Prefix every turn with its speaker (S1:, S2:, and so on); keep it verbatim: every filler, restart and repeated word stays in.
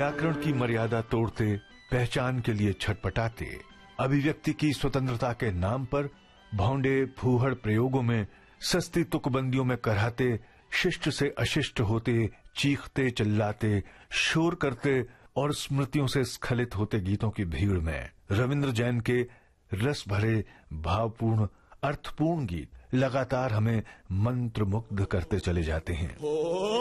S1: व्याकरण की मर्यादा तोड़ते, पहचान के लिए छटपटाते, अभिव्यक्ति की स्वतंत्रता के नाम पर भौंडे फूहड़ प्रयोगों में, सस्ती तुकबंदियों में कराहते, शिष्ट से अशिष्ट होते, चीखते चिल्लाते, शोर करते और स्मृतियों से स्खलित होते गीतों की भीड़ में रविंद्र जैन के रस भरे, भावपूर्ण, अर्थपूर्ण गीत लगातार हमें मंत्रमुग्ध करते चले जाते हैं।